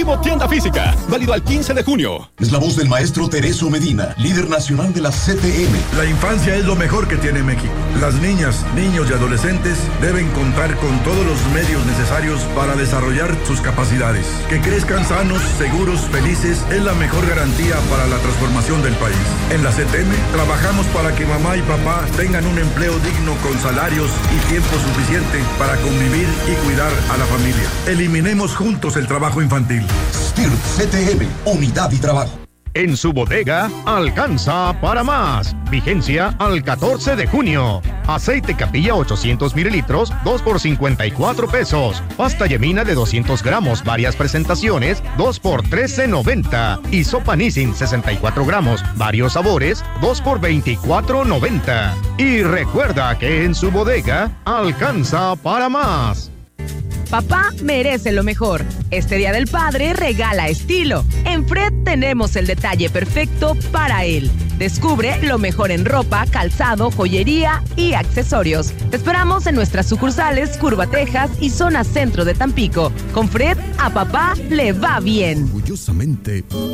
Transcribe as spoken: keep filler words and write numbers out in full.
Tienda física, válido al quince de junio. Es la voz del maestro Tereso Medina, líder nacional de la C T M. La infancia es lo mejor que tiene México. Las niñas, niños y adolescentes deben contar con todos los medios necesarios para desarrollar sus capacidades. Que crezcan sanos, seguros, felices es la mejor garantía para la transformación del país. En la C T M trabajamos para que mamá y papá tengan un empleo digno con salarios y tiempo suficiente para convivir y cuidar a la familia. Eliminemos juntos el trabajo infantil. S T I R C T M, Unidad y Trabajo. En su bodega, alcanza para más. Vigencia al catorce de junio. Aceite Capilla ochocientos mililitros, dos por cincuenta y cuatro pesos. Pasta Yemina de doscientos gramos, varias presentaciones, dos por trece noventa. Y sopa Nissin sesenta y cuatro gramos, varios sabores, dos por veinticuatro noventa. Y recuerda que en su bodega, alcanza para más. Papá merece lo mejor. Este Día del Padre regala estilo. En Fred tenemos el detalle perfecto para él. Descubre lo mejor en ropa, calzado, joyería y accesorios. Te esperamos en nuestras sucursales Curva Texas y zona centro de Tampico. Con Fred, a papá le va bien. Orgullosamente